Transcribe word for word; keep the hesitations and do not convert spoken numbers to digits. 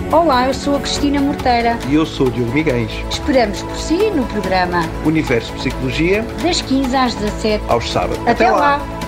Olá, eu sou a Cristina Morteira. E eu sou o Diogo Miguel. Esperamos por si no programa Universo Psicologia, das quinze às dezassete, aos sábados. Até, Até lá! lá.